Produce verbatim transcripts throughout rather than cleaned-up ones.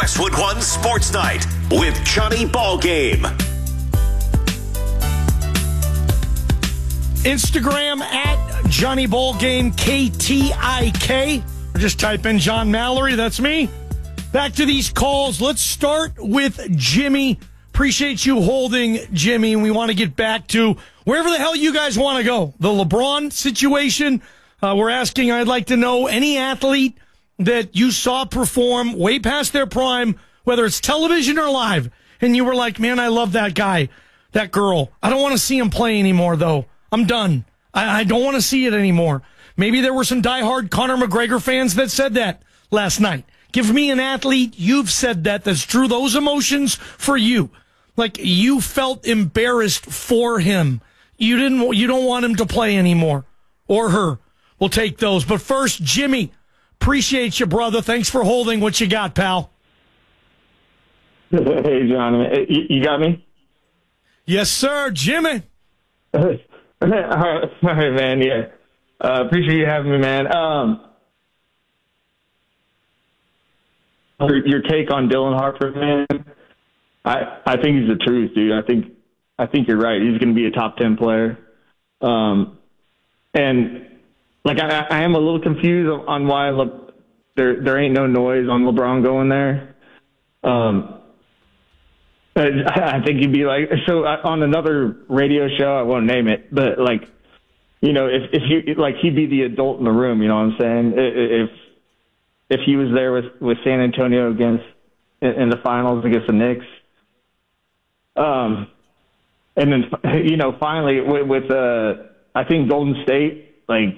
Westwood One Sports Night with Johnny Ballgame. Instagram at Johnny Ballgame, K T I K. Or just type in John Mallory. That's me. Back to these calls. Let's start with Jimmy. Appreciate you holding, Jimmy. We want to get back to wherever the hell you guys want to go. The LeBron situation. Uh, we're asking, I'd like to know any athlete that you saw perform way past their prime, whether it's television or live, and you were like, man, I love that guy, that girl. I don't want to see him play anymore, though. I'm done. I, I don't want to see it anymore. Maybe there were some diehard Conor McGregor fans that said that last night. Give me an athlete you've said that that's true. Those emotions for you. Like you felt embarrassed for him. You didn't, you don't want him to play anymore. Or her. We'll take those. But first, Jimmy, appreciate you, brother. Thanks for holding. What you got, pal? Hey, John. You got me? Yes, sir. Jimmy. All right, man. Yeah. Uh, appreciate you having me, man. Um, your, your take on Dylan Harper, man. I I think he's the truth, dude. I think I think you're right. He's going to be a top ten player. Um, and like I, I am a little confused on why Le, there there ain't no noise on LeBron going there. Um, I, I think he'd be like so on another radio show. I won't name it, but like. You know, if if you like, he'd be the adult in the room. You know what I'm saying? If if he was there with, with San Antonio against in the finals against the Knicks, um, and then you know, finally with, with uh, I think Golden State, like,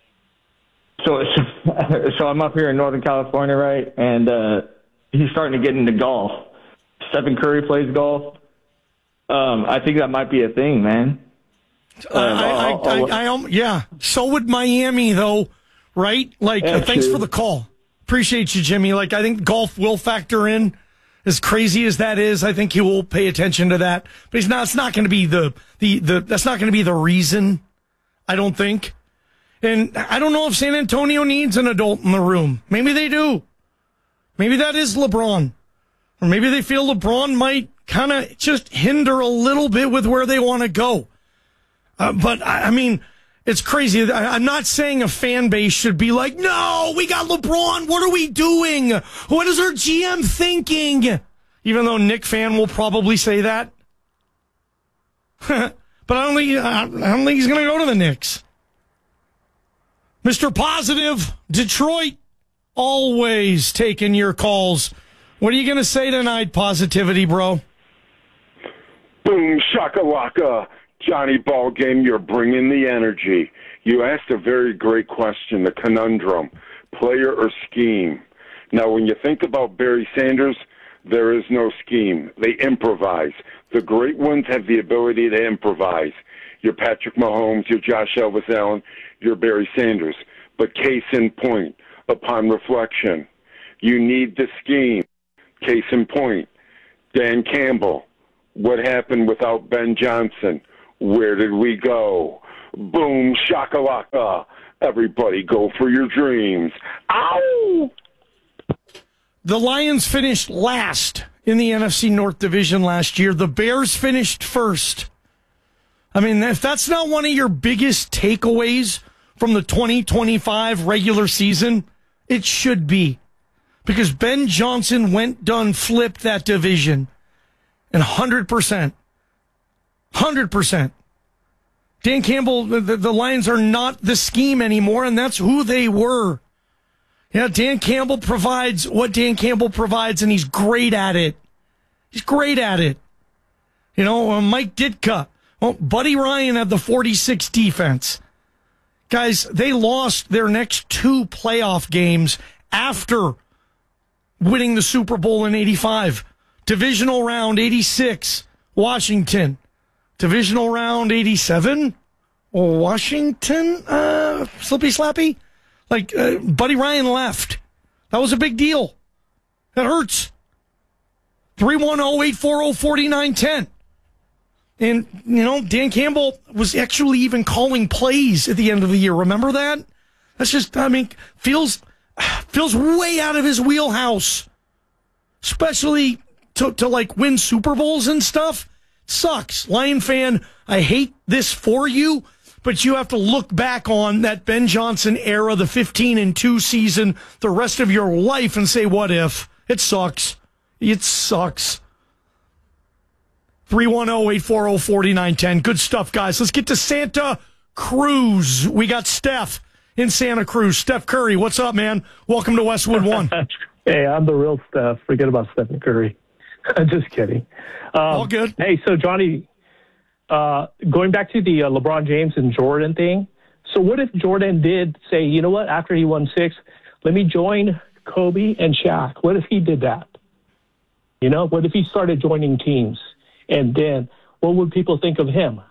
so so I'm up here in Northern California, right? And uh, he's starting to get into golf. Stephen Curry plays golf. Um, I think that might be a thing, man. Uh, I, I, I, I, I, yeah. So would Miami, though, right? Like, yeah, uh, thanks true. for the call. Appreciate you, Jimmy. Like, I think golf will factor in. As crazy as that is, I think he will pay attention to that. But he's not. It's not going to be the the the. That's not going to be the reason. I don't think. And I don't know if San Antonio needs an adult in the room. Maybe they do. Maybe that is LeBron, or maybe they feel LeBron might kind of just hinder a little bit with where they want to go. Uh, but, I mean, it's crazy. I, I'm not saying a fan base should be like, no, we got LeBron. What are we doing? What is our G M thinking? Even though Knick fan will probably say that. But I don't think, I don't think he's going to go to the Knicks. Mister Positive, Detroit, always taking your calls. What are you going to say tonight, Positivity, bro? Boom, shakalaka. Johnny Ballgame, you're bringing the energy. You asked a very great question, the conundrum, player or scheme. Now, when you think about Barry Sanders, there is no scheme. They improvise. The great ones have the ability to improvise. You're Patrick Mahomes, you're Josh Elvis Allen, you're Barry Sanders. But case in point, upon reflection, you need the scheme. Case in point, Dan Campbell. What happened without Ben Johnson? Where did we go? Boom, shakalaka. Everybody go for your dreams. Ow! The Lions finished last in the N F C North Division last year. The Bears finished first. I mean, if that's not one of your biggest takeaways from the twenty twenty-five regular season, it should be. Because Ben Johnson went, done, flipped that division. And one hundred percent. one hundred percent. Dan Campbell, the, the Lions are not the scheme anymore, and that's who they were. Yeah, Dan Campbell provides what Dan Campbell provides, and he's great at it. He's great at it. You know, uh, Mike Ditka. Well, Buddy Ryan had the forty-six defense. Guys, they lost their next two playoff games after winning the Super Bowl in eighty-five. Divisional round eighty-six, Washington. Divisional round eighty-seven, Washington. Uh, slippy slappy. Like, uh, Buddy Ryan left. That was a big deal. That hurts. three one zero, eight four zero, four nine one zero. And, you know, Dan Campbell was actually even calling plays at the end of the year. Remember that? That's just, I mean, feels feels way out of his wheelhouse. especially to, to like win Super Bowls and stuff, sucks. Lion fan, I hate this for you, but you have to look back on that Ben Johnson era, the fifteen and two season, the rest of your life and say, what if? It sucks. It sucks. three one zero, eight four zero, four nine one zero. Good stuff, guys. Let's get to Santa Cruz. We got Steph in Santa Cruz. Steph Curry, what's up, man? Welcome to Westwood One. Hey, I'm the real Steph. Forget about Stephen Curry. Just kidding. Um, All good. Hey, so Johnny, uh, going back to the uh, LeBron James and Jordan thing. So what if Jordan did say, you know what, after he won six, let me join Kobe and Shaq? What if he did that? You know, what if he started joining teams? And then what would people think of him?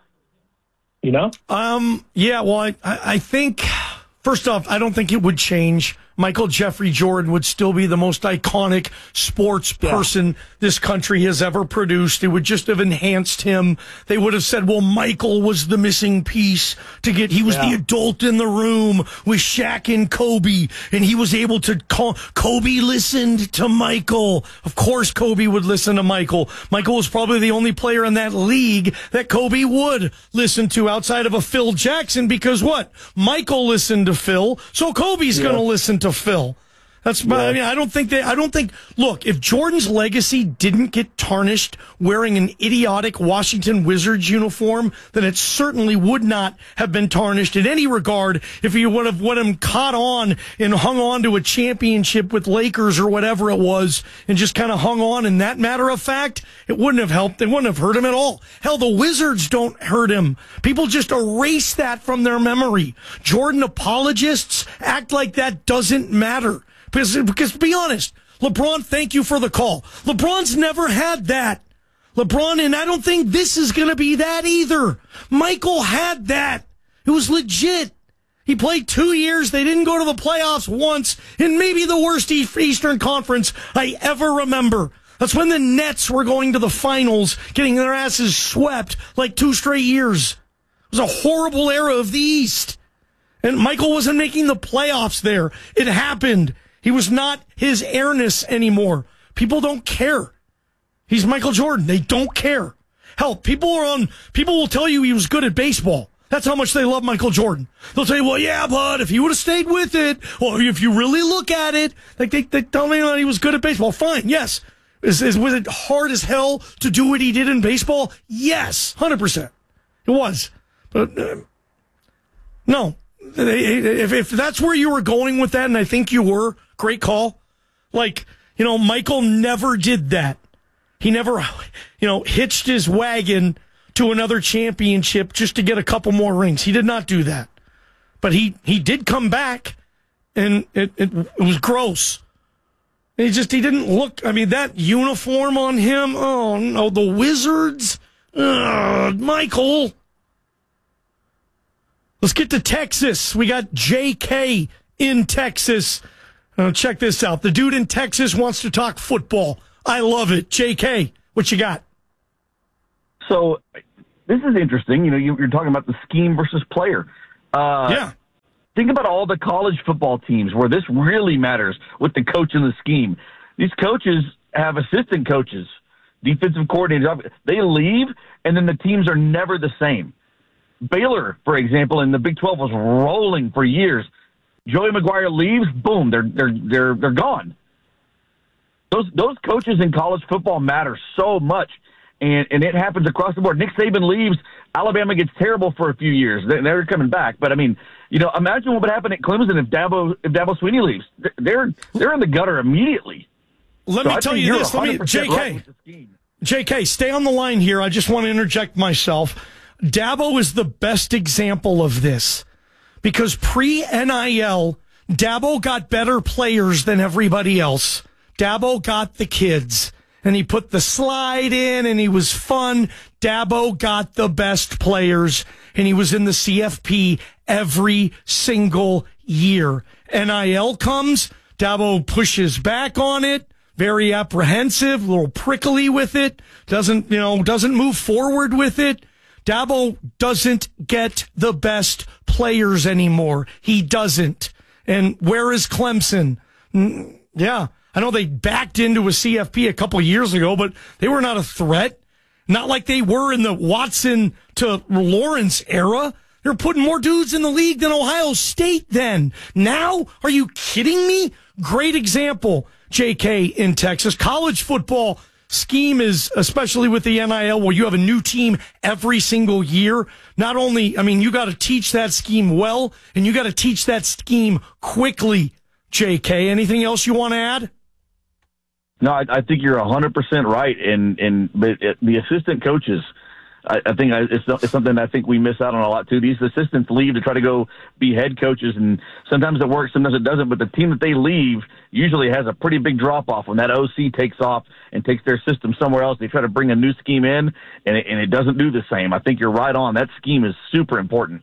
You know? Um. Yeah, well, I, I think, first off, I don't think it would change. Michael Jeffrey Jordan would still be the most iconic sports person yeah. this country has ever produced. It would just have enhanced him. They would have said, well, Michael was the missing piece to get, he was yeah. the adult in the room with Shaq and Kobe, and he was able to call, Kobe listened to Michael. Of course Kobe would listen to Michael. Michael was probably the only player in that league that Kobe would listen to outside of a Phil Jackson, because what? Michael listened to Phil, so Kobe's yeah. going to listen to Phil. That's yeah. I mean, I don't think they, I don't think, look, if Jordan's legacy didn't get tarnished wearing an idiotic Washington Wizards uniform, then it certainly would not have been tarnished in any regard if he would have, would have caught on and hung on to a championship with Lakers or whatever it was and just kind of hung on. In that matter of fact, it wouldn't have helped. It wouldn't have hurt him at all. Hell, the Wizards don't hurt him. People just erase that from their memory. Jordan apologists act like that doesn't matter. Because, because to be honest, LeBron, thank you for the call. LeBron's never had that. LeBron, and I don't think this is going to be that either. Michael had that. It was legit. He played two years. They didn't go to the playoffs once in maybe the worst Eastern Conference I ever remember. That's when the Nets were going to the finals, getting their asses swept like two straight years. It was a horrible era of the East. And Michael wasn't making the playoffs there. It happened. He was not his airness anymore. People don't care. He's Michael Jordan. They don't care. Hell, people are on, people will tell you he was good at baseball. That's how much they love Michael Jordan. They'll say, well, yeah, but if he would have stayed with it, or if you really look at it, like they, they tell me that he was good at baseball. Fine, yes. Is, is, was it hard as hell to do what he did in baseball? Yes, one hundred percent. It was. But, uh, no. If, if that's where you were going with that, and I think you were, great call. Like, you know, Michael never did that. He never, you know, hitched his wagon to another championship just to get a couple more rings. He did not do that. But he, he did come back, and it, it, it was gross. He just, he didn't look, I mean, that uniform on him, oh no, the Wizards, ugh, Michael. Let's get to Texas. We got J K in Texas. Uh, check this out. The dude in Texas wants to talk football. I love it. J K, what you got? So this is interesting. You know, you, you're talking about the scheme versus player. Uh, yeah. Think about all the college football teams where this really matters with the coach and the scheme. These coaches have assistant coaches, defensive coordinators. They leave, and then the teams are never the same. Baylor, for example, in the Big twelve was rolling for years. Joey McGuire leaves, boom, they're they're they're they're gone. Those those coaches in college football matter so much, and and it happens across the board. Nick Saban leaves, Alabama gets terrible for a few years. They're, they're coming back, but I mean, you know, imagine what would happen at Clemson if Dabo if Dabo Swinney leaves. They're they're in the gutter immediately. Let so me I tell you this. Let me J K right J K, stay on the line here. I just want to interject myself. Dabo is the best example of this because pre-N I L, Dabo got better players than everybody else. Dabo got the kids, and he put the slide in, and he was fun. Dabo got the best players, and he was in the C F P every single year. N I L comes, Dabo pushes back on it, very apprehensive, a little prickly with it, doesn't, you know, doesn't move forward with it. Dabo doesn't get the best players anymore. He doesn't. And where is Clemson? Yeah. I know they backed into a C F P a couple years ago, but they were not a threat. Not like they were in the Watson to Lawrence era. They're putting more dudes in the league than Ohio State then. Now, are you kidding me? Great example, J K, in Texas. College football scheme is, especially with the N I L, where you have a new team every single year. Not only, I mean, you got to teach that scheme well, and you got to teach that scheme quickly, J K. Anything else you want to add? No, I, I think you're one hundred percent right. And, and but it, the assistant coaches, I, I think I, it's, it's something I think we miss out on a lot, too. These assistants leave to try to go be head coaches, and sometimes it works, sometimes it doesn't. But the team that they leave usually has a pretty big drop-off. When that O C takes off and takes their system somewhere else, they try to bring a new scheme in, and it, and it doesn't do the same. I think you're right on. That scheme is super important.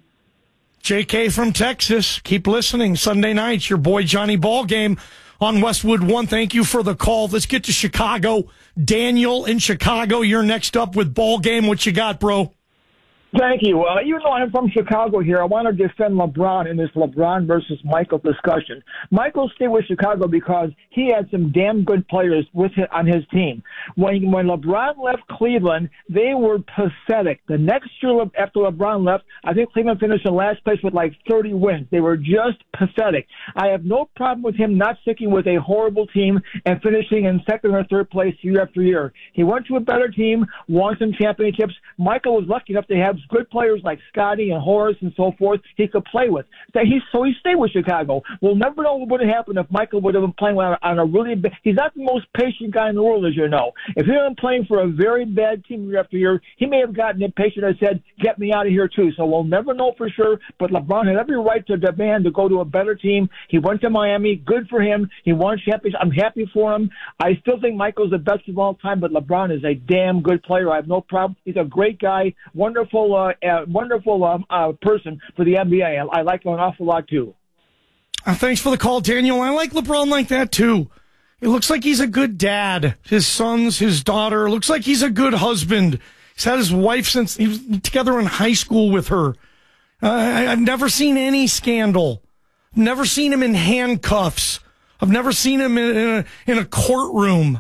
J K from Texas. Keep listening. Sunday nights, your boy Johnny Ballgame on Westwood One. Thank you for the call. Let's get to Chicago. Daniel in Chicago, you're next up with Ballgame. What you got, bro? Thank you. Uh, even though I'm from Chicago here, I want to defend LeBron in this LeBron versus Michael discussion. Michael stayed with Chicago because he had some damn good players with him, on his team. When when LeBron left Cleveland, they were pathetic. The next year after LeBron left, I think Cleveland finished in last place with like thirty wins. They were just pathetic. I have no problem with him not sticking with a horrible team and finishing in second or third place year after year. He went to a better team, won some championships. Michael was lucky enough to have good players like Scotty and Horace and so forth he could play with. So he, so he stayed with Chicago. We'll never know what would have happened if Michael would have been playing on, on a really bad – he's not the most patient guy in the world, as you know. If he had been playing for a very bad team year after year, he may have gotten impatient and said, get me out of here too. So we'll never know for sure, but LeBron had every right to demand to go to a better team. He went to Miami. Good for him. He won championships. I'm happy for him. I still think Michael's the best of all time, but LeBron is a damn good player. I have no problem. He's a great guy, wonderful uh, uh, wonderful um, uh, person for the N B A. I, I like him an awful lot, too. Uh, thanks for the call, Daniel. I like LeBron like that, too. It looks like he's a good dad. His sons, his daughter. Looks like he's a good husband. He's had his wife since he was together in high school with her. Uh, I, I've never seen any scandal. Never seen him in handcuffs. I've never seen him in, in, a, in a courtroom.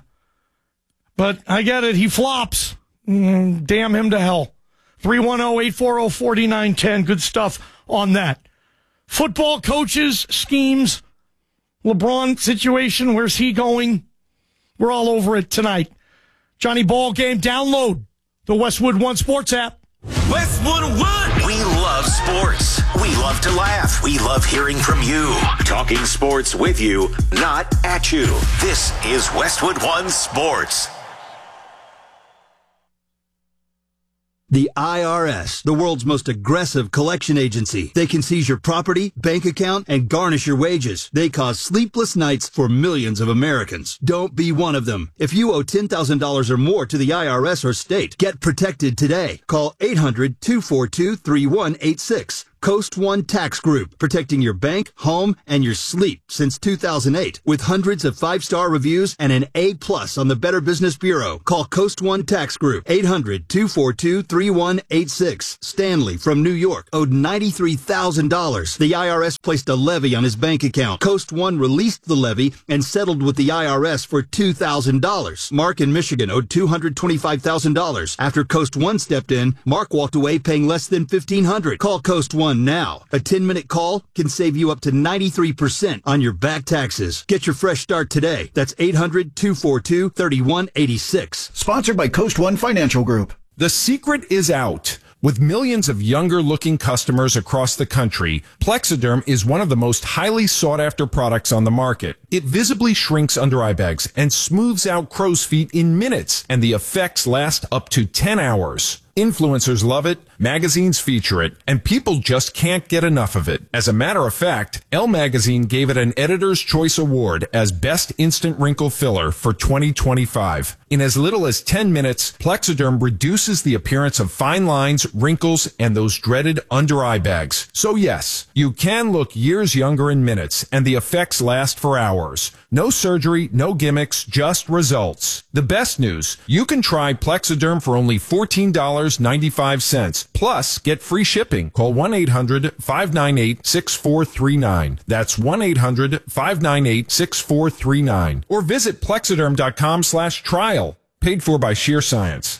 But I get it. He flops. Mm, damn him to hell. three one zero, eight four zero, four nine one zero. Good stuff on that. Football coaches, schemes, LeBron situation, where's he going? We're all over it tonight. Johnny Ballgame, download the Westwood One Sports app. Westwood One! We love sports. We love to laugh. We love hearing from you. Talking sports with you, not at you. This is Westwood One Sports. The I R S, the world's most aggressive collection agency. They can seize your property, bank account, and garnish your wages. They cause sleepless nights for millions of Americans. Don't be one of them. If you owe ten thousand dollars or more to the I R S or state, get protected today. Call eight hundred, two four two, three one eight six. Coast One Tax Group, protecting your bank, home, and your sleep since two thousand eight. With hundreds of five-star reviews and an A plus on the Better Business Bureau. Call Coast One Tax Group, eight hundred, two four two, three one eight six. Stanley from New York owed ninety-three thousand dollars. The I R S placed a levy on his bank account. Coast One released the levy and settled with the I R S for two thousand dollars. Mark in Michigan owed two hundred twenty-five thousand dollars. After Coast One stepped in, Mark walked away paying less than fifteen hundred dollars. Call Coast One now. A ten-minute call can save you up to ninety-three percent on your back taxes. Get your fresh start today. That's eight hundred, two four two, three one eight six. Sponsored by Coast One Financial Group. The secret is out. With millions of younger-looking customers across the country, Plexiderm is one of the most highly sought-after products on the market. It visibly shrinks under-eye bags and smooths out crow's feet in minutes, and the effects last up to ten hours. Influencers love it, magazines feature it, and people just can't get enough of it. As a matter of fact, Elle Magazine gave it an Editor's Choice Award as Best Instant Wrinkle Filler for twenty twenty-five. In as little as ten minutes, Plexiderm reduces the appearance of fine lines, wrinkles, and those dreaded under-eye bags. So yes, you can look years younger in minutes, and the effects last for hours. No surgery, no gimmicks, just results. The best news, you can try Plexiderm for only fourteen dollars dollars and ninety-five cents. Plus, get free shipping. Call one eight hundred five nine eight six four three nine. That's one eight hundred five nine eight six four three nine. Or visit plexiderm.com slash trial. Paid for by Sheer Science.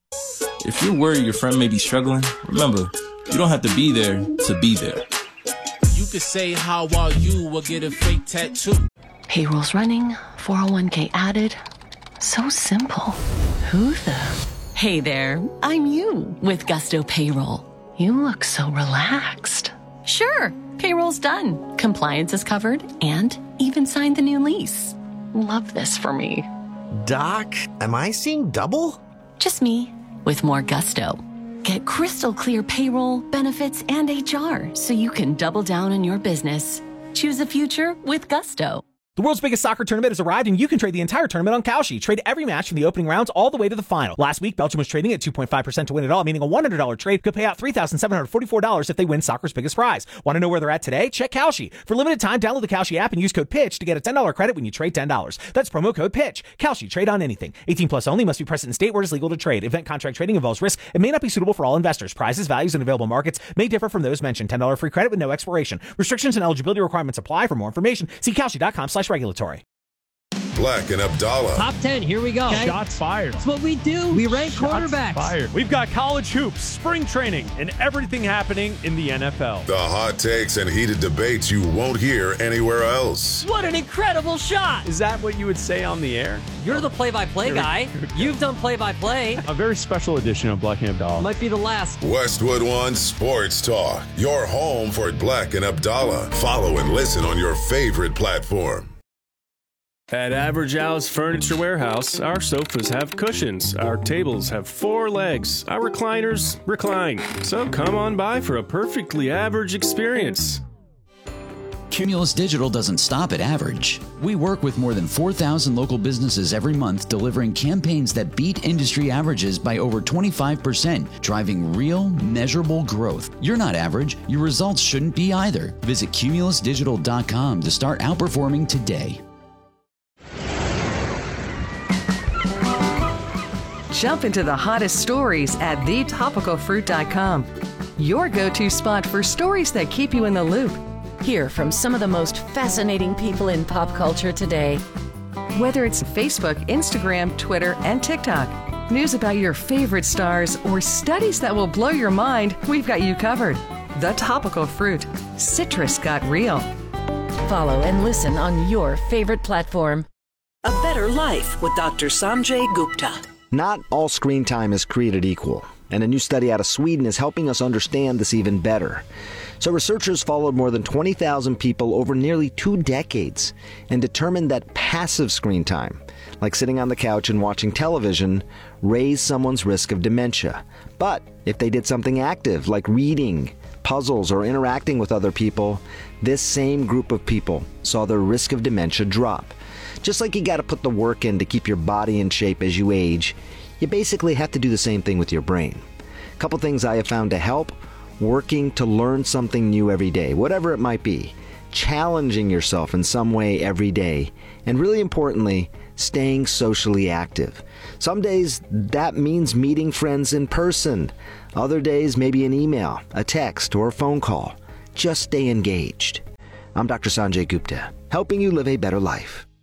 If you're worried your friend may be struggling, remember, you don't have to be there to be there. You could say, how are you, or get a fake tattoo. Payroll's running, four oh one k added. So simple. Who the? Hey there, I'm you with Gusto Payroll. You look so relaxed. Sure, payroll's done. Compliance is covered and even signed the new lease. Love this for me. Doc, am I seeing double? Just me with more gusto. Get crystal clear payroll, benefits, and H R so you can double down on your business. Choose a future with Gusto. The world's biggest soccer tournament has arrived, and you can trade the entire tournament on Kalshi. Trade every match from the opening rounds all the way to the final. Last week, Belgium was trading at two point five percent to win it all, meaning a one hundred dollars trade could pay out three thousand seven hundred forty-four dollars if they win soccer's biggest prize. Want to know where they're at today? Check Kalshi. For limited time, download the Kalshi app and use code PITCH to get a ten dollars credit when you trade ten dollars. That's promo code PITCH. Kalshi. Trade on anything. eighteen plus only. Must be present in state where it is legal to trade. Event contract trading involves risk and may not be suitable for all investors. Prizes, values, and available markets may differ from those mentioned. ten dollars free credit with no expiration. Restrictions and eligibility requirements apply. For more information, see Kalshi.com slash regulatory. Black and Abdallah. Top ten, here we go. Okay. Shots fired. That's what we do. We rank Shots quarterbacks. Fired. We've got college hoops, spring training, and everything happening in the N F L. The hot takes and heated debates you won't hear anywhere else. What an incredible shot. Is that what you would say on the air? You're the play-by-play guy. You've done play-by-play. A very special edition of Black and Abdallah. Might be the last. Westwood One Sports Talk. Your home for Black and Abdallah. Follow and listen on your favorite platform. At Average Al's Furniture Warehouse, our sofas have cushions, our tables have four legs, our recliners recline. So come on by for a perfectly average experience. Cumulus Digital doesn't stop at average. We work with more than four thousand local businesses every month, delivering campaigns that beat industry averages by over twenty-five percent, driving real, measurable growth. You're not average. Your results shouldn't be either. Visit cumulus digital dot com to start outperforming today. Jump into the hottest stories at the topical fruit dot com. Your go-to spot for stories that keep you in the loop. Hear from some of the most fascinating people in pop culture today. Whether it's Facebook, Instagram, Twitter, and TikTok, news about your favorite stars, or studies that will blow your mind, we've got you covered. The Topical Fruit. Citrus got real. Follow and listen on your favorite platform. A Better Life with Doctor Sanjay Gupta. Not all screen time is created equal, and a new study out of Sweden is helping us understand this even better. So researchers followed more than twenty thousand people over nearly two decades and determined that passive screen time, like sitting on the couch and watching television, raised someone's risk of dementia. But if they did something active, like reading, puzzles, or interacting with other people, this same group of people saw their risk of dementia drop. Just like you got to put the work in to keep your body in shape as you age, you basically have to do the same thing with your brain. A couple things I have found to help: working to learn something new every day, whatever it might be, challenging yourself in some way every day, and really importantly, staying socially active. Some days that means meeting friends in person. Other days maybe an email, a text, or a phone call. Just stay engaged. I'm Doctor Sanjay Gupta, helping you live a better life.